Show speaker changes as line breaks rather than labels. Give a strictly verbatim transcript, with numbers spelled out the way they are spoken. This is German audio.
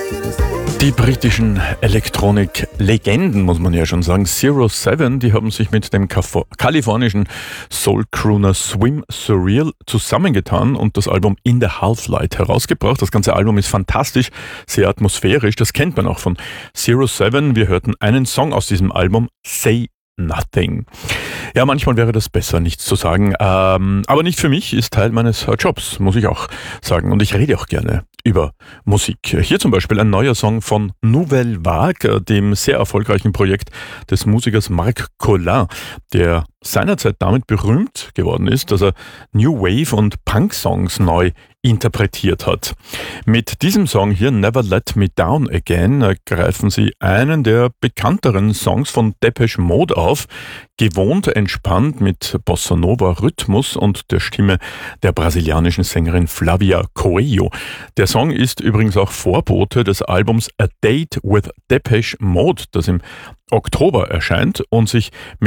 Die britischen Elektronik-Legenden, muss man ja schon sagen, Zero Seven, die haben sich mit dem Kaf- kalifornischen Soul-Crooner Swim Surreal zusammengetan und das Album In the Half-Light herausgebracht. Das ganze Album ist fantastisch, sehr atmosphärisch, das kennt man auch von Zero Seven. Wir hörten einen Song aus diesem Album, Say Nothing. Ja, manchmal wäre das besser, nichts zu sagen. Ähm, aber nicht für mich, ist Teil meines Jobs, muss ich auch sagen. Und ich rede auch gerne über Musik. Hier zum Beispiel ein neuer Song von Nouvelle Vague, dem sehr erfolgreichen Projekt des Musikers Marc Collin, der seinerzeit damit berühmt geworden ist, dass er New Wave und Punk-Songs neu interpretiert hat. Mit diesem Song hier, Never Let Me Down Again, greifen sie einen der bekannteren Songs von Depeche Mode auf, gewohnt entspannt mit Bossa Nova Rhythmus und der Stimme der brasilianischen Sängerin Flavia Coelho. Der Song ist übrigens auch Vorbote des Albums A Date with Depeche Mode, das im Oktober erscheint und sich mit